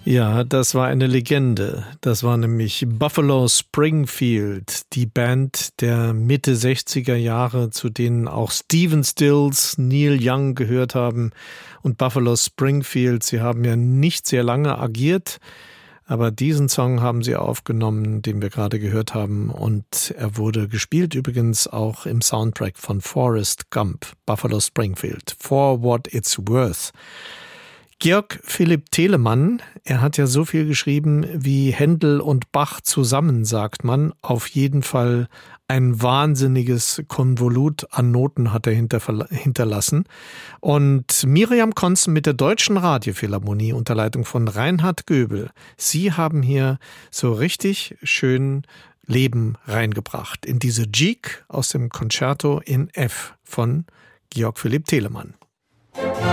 Ja, das war eine Legende. Das war nämlich Buffalo Springfield, die Band der Mitte 60er Jahre, zu denen auch Stephen Stills, Neil Young gehört haben. Und Buffalo Springfield, sie haben ja nicht sehr lange agiert, aber diesen Song haben sie aufgenommen, den wir gerade gehört haben. Und er wurde gespielt übrigens auch im Soundtrack von Forrest Gump, Buffalo Springfield, For What It's Worth. Georg Philipp Telemann, er hat ja so viel geschrieben wie Händel und Bach zusammen, sagt man. Auf jeden Fall ein wahnsinniges Konvolut an Noten hat er hinterlassen. Und Miriam Konzen mit der Deutschen Radiophilharmonie unter Leitung von Reinhard Göbel, sie haben hier so richtig schön Leben reingebracht in diese Gigue aus dem Concerto in F von Georg Philipp Telemann.